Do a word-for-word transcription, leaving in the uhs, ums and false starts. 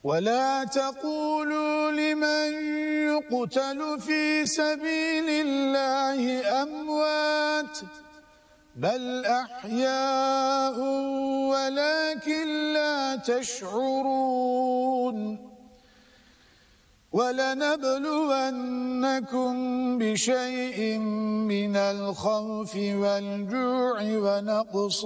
ولا تقولوا لمن يقتل في سبيل الله أموات بل أحياء ولكن لا تشعرون ولنبلونكم بشيء من الخوف والجوع ونقص